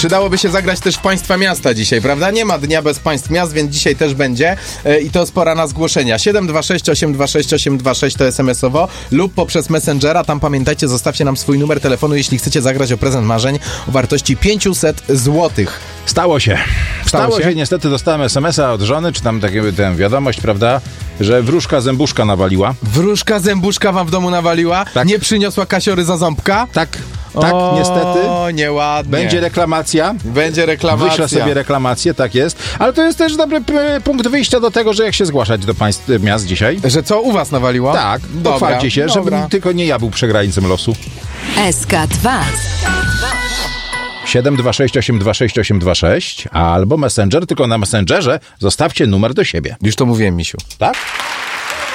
Przydałoby się zagrać też w państwa miasta dzisiaj, prawda? Nie ma dnia bez państw miast, więc dzisiaj też będzie i to pora na zgłoszenia. 726 826 826 to SMS-owo lub poprzez Messengera. Tam pamiętajcie, zostawcie nam swój numer telefonu, jeśli chcecie zagrać o prezent marzeń o wartości 500 złotych. Stało się, niestety dostałem SMS-a od żony, czy tam tę wiadomość, prawda, że wróżka zębuszka nawaliła. Wróżka zębuszka wam w domu nawaliła? Tak. Nie przyniosła kasiory za ząbka? Tak, niestety. O, nieładnie. Będzie reklamacja. Wyślę sobie reklamację, tak jest. Ale to jest też dobry punkt wyjścia do tego, że jak się zgłaszać do państw miast dzisiaj. Że co, u was nawaliło? Tak, pochwalcie się, żebym tylko nie ja był przegrańcem losu. SK2 726 826 826 albo Messenger, tylko na Messengerze zostawcie numer do siebie. Już to mówiłem, misiu. Tak?